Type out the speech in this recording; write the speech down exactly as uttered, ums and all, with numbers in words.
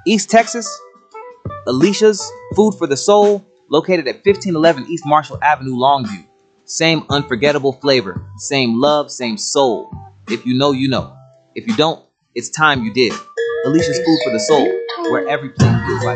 East Texas, Alicia's Food for the Soul, located at fifteen eleven East Marshall Avenue, Longview. Same unforgettable flavor, same love, same soul. If you know, you know. If you don't, it's time you did. Alicia's Food for the Soul, where every plate feels like